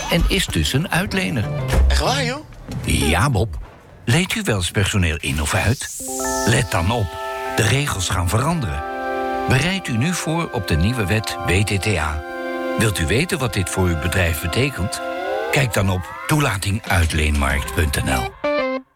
en is dus een uitlener. Echt waar, joh? Ja, Bob. Leent u wel eens personeel in of uit? Let dan op. De regels gaan veranderen. Bereid u nu voor op de nieuwe wet WTTA. Wilt u weten wat dit voor uw bedrijf betekent? Kijk dan op toelatinguitleenmarkt.nl.